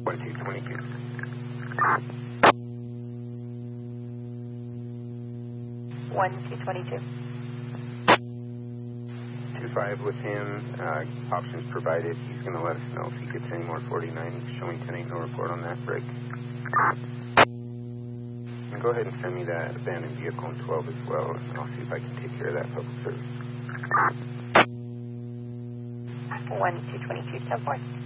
1222. 1222. 25 with him. Options provided. He's going to let us know if he gets any more 49. Showing 10-8, no report on that break. And go ahead and send me that abandoned vehicle in 12 as well, and I'll see if I can take care of that public service. 1222, 10-4.